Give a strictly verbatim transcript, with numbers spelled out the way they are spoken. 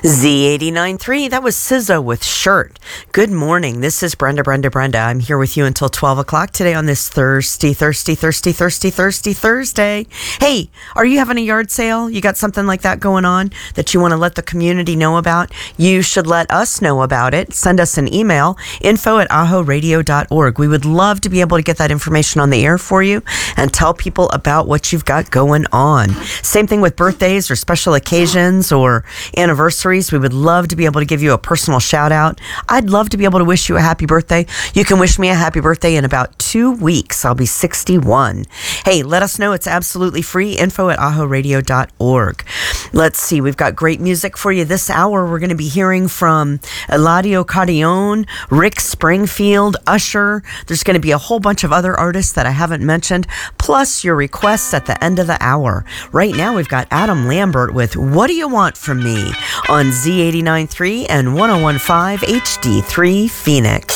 Z eighty-nine point three, that was S Z A with Shirt. Good morning. This is Brenda, Brenda, Brenda. I'm here with you until twelve o'clock today on this Thursday, Thursday, Thursday, Thursday, Thursday, Thursday. Hey, are you having a yard sale? You got something like that going on that you want to let the community know about? You should let us know about it. Send us an email, info at aho radio dot org. We would love to be able to get that information on the air for you and tell people about what you've got going on. Same thing with birthdays or special occasions or anniversaries. We would love to be able to give you a personal shout out. I'd love to be able to wish you a happy birthday. You can wish me a happy birthday in about two weeks. I'll be sixty-one. Hey, let us know. It's absolutely free. Info at aho radio dot org. Let's see. We've got great music for you this hour. We're going to be hearing from Eladio Carrion, Rick Springfield, Usher. There's going to be a whole bunch of other artists that I haven't mentioned, plus your requests at the end of the hour. Right now, we've got Adam Lambert with What Do You Want From Me on Z eighty-nine point three and one oh one point five H D three Phoenix.